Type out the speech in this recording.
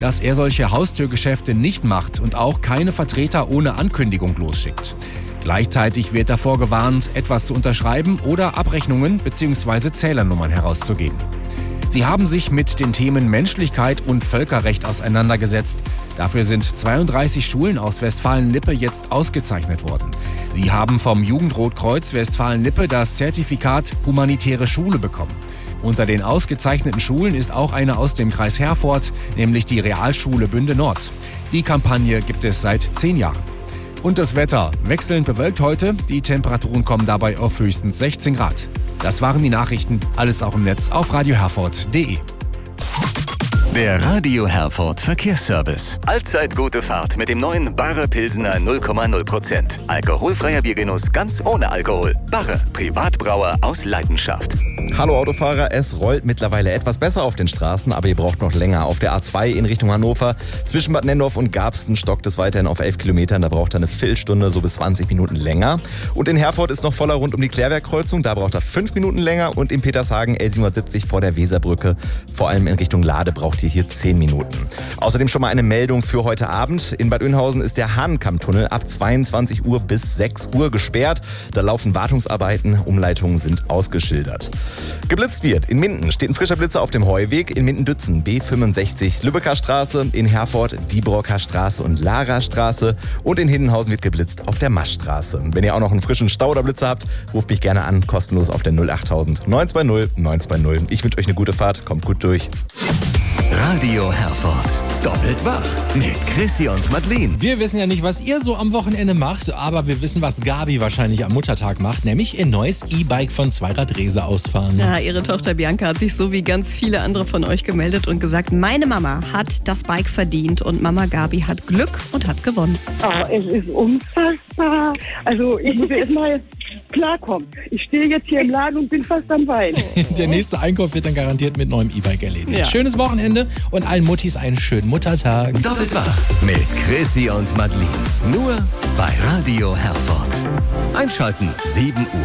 dass er solche Haustürgeschäfte nicht macht und auch keine Vertreter ohne Ankündigung losschickt. Gleichzeitig wird davor gewarnt, etwas zu unterschreiben oder Abrechnungen bzw. Zählernummern herauszugeben. Sie haben sich mit den Themen Menschlichkeit und Völkerrecht auseinandergesetzt. Dafür sind 32 Schulen aus Westfalen-Lippe jetzt ausgezeichnet worden. Sie haben vom Jugendrotkreuz Westfalen-Lippe das Zertifikat Humanitäre Schule bekommen. Unter den ausgezeichneten Schulen ist auch eine aus dem Kreis Herford, nämlich die Realschule Bünde Nord. Die Kampagne gibt es seit 10 Jahren. Und das Wetter. Wechselnd bewölkt heute. Die Temperaturen kommen dabei auf höchstens 16 Grad. Das waren die Nachrichten. Alles auch im Netz auf radioherford.de. Der Radio Herford Verkehrsservice. Allzeit gute Fahrt mit dem neuen Barre Pilsener 0,0%. Alkoholfreier Biergenuss ganz ohne Alkohol. Barre, Privatbrauer aus Leidenschaft. Hallo Autofahrer, es rollt mittlerweile etwas besser auf den Straßen, aber ihr braucht noch länger. Auf der A2 in Richtung Hannover, zwischen Bad Nennendorf und Garbsten stockt es weiterhin auf 11 Kilometern. Da braucht er eine Viertelstunde, so bis 20 Minuten länger. Und in Herford ist noch voller rund um die Klärwerkkreuzung, da braucht er 5 Minuten länger. Und in Petershagen L770 vor der Weserbrücke, vor allem in Richtung Lade, braucht ihr hier 10 Minuten. Außerdem schon mal eine Meldung für heute Abend. In Bad Oeynhausen ist der Hahnenkammtunnel ab 22 Uhr bis 6 Uhr gesperrt. Da laufen Wartungsarbeiten, Umleitungen sind ausgeschildert. Geblitzt wird. In Minden steht ein frischer Blitzer auf dem Heuweg. In Minden-Dützen B65 Lübecker Straße. In Herford Diebrocker Straße und Lara Straße. Und in Hindenhausen wird geblitzt auf der Maschstraße. Wenn ihr auch noch einen frischen Stau oder Blitzer habt, ruft mich gerne an. Kostenlos auf der 08000 920 920. Ich wünsche euch eine gute Fahrt. Kommt gut durch. Radio Herford. Doppelt wach mit Chrissy und Madeleine. Wir wissen ja nicht, was ihr so am Wochenende macht, aber wir wissen, was Gabi wahrscheinlich am Muttertag macht, nämlich ihr neues E-Bike von Zweiradrese ausfahren. Ja, ihre Tochter Bianca hat sich so wie ganz viele andere von euch gemeldet und gesagt, meine Mama hat das Bike verdient und Mama Gabi hat Glück und hat gewonnen. Oh, es ist unfassbar. Also ich muss erst mal klarkommen. Ich stehe jetzt hier im Laden und bin fast am Weinen. Der nächste Einkauf wird dann garantiert mit neuem E-Bike erledigt. Ja. Schönes Wochenende und allen Muttis einen schönen Muttertag. Doppelt wach mit Chrissy und Madeleine. Nur bei Radio Herford. Einschalten 7 Uhr.